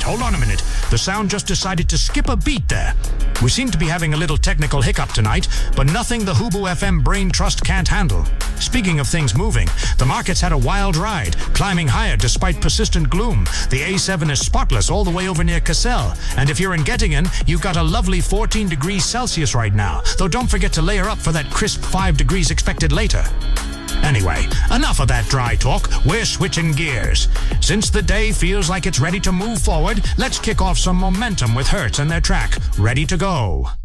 hold on a minute. The sound just decided to skip a beat there. We seem to be having a little technical hiccup tonight, but nothing the Hubu FM Brain Trust can't handle. Speaking of things moving, the market's had a wild ride, climbing higher despite persistent gloom. The A7 is spotless all the way over near Cassel, and if you're in Gettingen, you've got a lovely 14 degrees Celsius right now, though don't forget to layer up for that crisp 5 degrees expected later. Anyway, enough of that dry talk. We're switching gears. Since the day feels like it's ready to move forward, let's kick off some momentum with Hertz and their track, Ready to Go.